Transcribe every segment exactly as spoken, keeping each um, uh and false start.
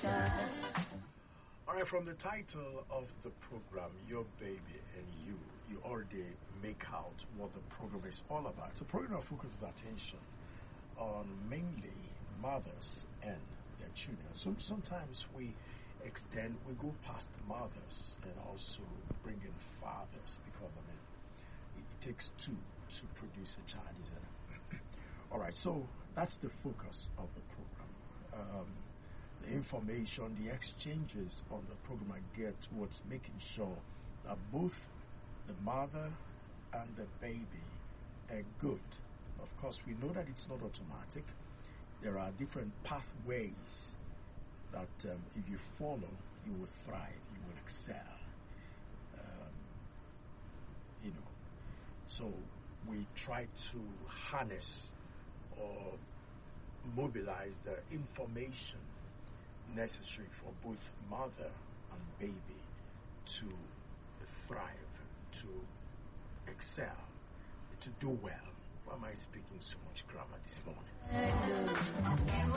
All right, from the title of the program, Your Baby and You, you already make out what the program is all about. So the program focuses attention on mainly mothers and their children. So sometimes we extend, we go past mothers and also bring in fathers because, I mean, it, it takes two to produce a child, isn't it? All right, so that's the focus of the program. Um, the information, the exchanges on the program are geared towards making sure that both the mother and the baby are good. Of course, we know that it's not automatic. There are different pathways that um, if you follow, you will thrive, you will excel. Um, you know, so we try to harness or mobilize the information necessary for both mother and baby to thrive, to excel, to do well. Why am I speaking so much grammar this morning?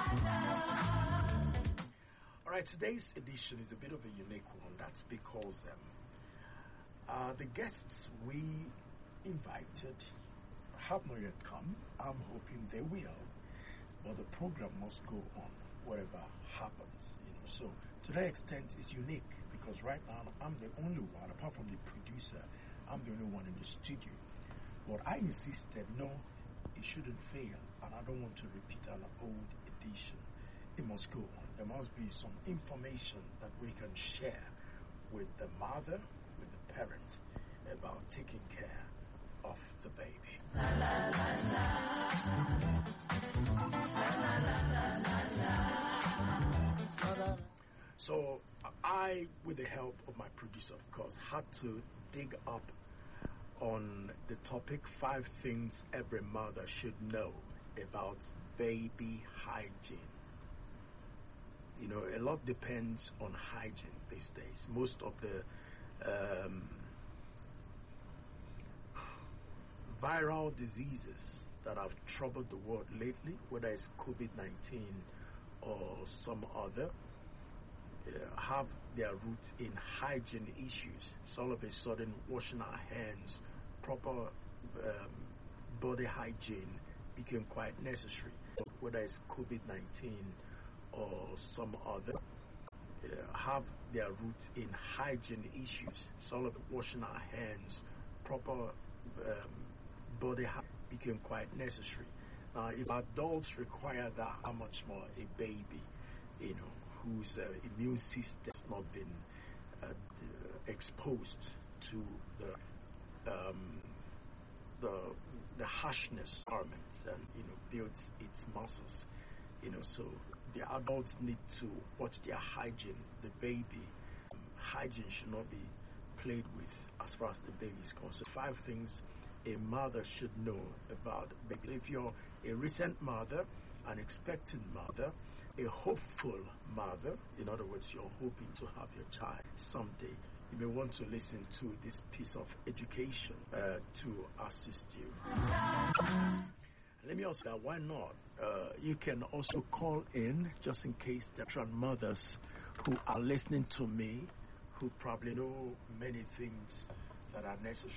All right, today's edition is a bit of a unique one. That's because um, uh, the guests we invited have not yet come. I'm hoping they will, but the program must go on whatever happens, you know. So to that extent, it's unique because right now I'm the only one, apart from the producer, I'm the only one in the studio. But I insisted, no, it shouldn't fail, and I don't want to repeat an old edition. It must go on. There must be some information that we can share with the mother, with the parent, about taking care of the baby. La, la, la, la. La, la, la, la, la. So I, with the help of my producer, of course, had to dig up on the topic, five things every mother should know about baby hygiene. You know, a lot depends on hygiene these days. Most of the um, viral diseases that have troubled the world lately, whether it's COVID nineteen or some other, uh, have their roots in hygiene issues. So all of a sudden, washing our hands, proper um, body hygiene became quite necessary. Whether it's COVID nineteen or some other, uh, have their roots in hygiene issues. So all of washing our hands, proper um, body hygiene became quite necessary. Now, if adults require that, how much more a baby, you know, whose uh, immune system has not been uh, d- exposed to the um, the the harshness of garments and, you know, builds its muscles, you know. So the adults need to watch their hygiene. The baby um, hygiene should not be played with as far as the baby is concerned. Five things a mother should know about baby. If you're a recent mother, an expectant mother, a hopeful mother, in other words, you're hoping to have your child someday, you may want to listen to this piece of education uh, to assist you. Let me also, why not? Uh, you can also call in, just in case there are mothers who are listening to me, who probably know many things that are necessary.